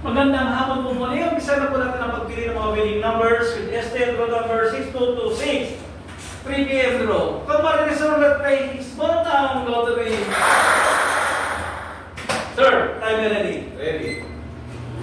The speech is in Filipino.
Magandang hapon po muli. Umpisa na po natin ang pagpili ng mga winning numbers with estate row number 6226. 3 p.m. draw. Kung marinig sa roulette play, small town lottery.